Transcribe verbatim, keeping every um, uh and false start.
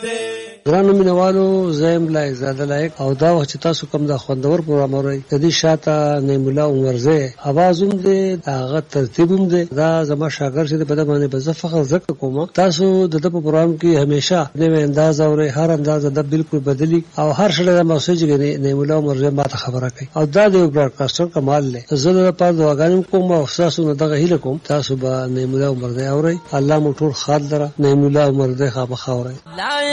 ګرانو مینوالو، زیم لایق زاده لایق او دا وخت چې تاسو کوم د خوندور پروګرام اورئ د دې شاته نعیم الله عمرزی اواز هم دی، هغه ترتیب هم دی. دا زما شاګرد چې په دې باندې به زه فخر ذکر کوم. تاسو د دې په پروګرام کې همیشه نوې انداز اورئ، هر انداز د بالکل بدلی او هر شړه د موسیقي کې نعیم الله عمرزی ماته خبره کوي او دا د براډکاسټر کمال دی. زه د پاره دعاګانې کوم او تاسو نه دغه هیله کوم تاسو به نعیم الله عمرزی اورئ. الله مو ټول خاطر نعیم الله عمرزی خامخا اورئ.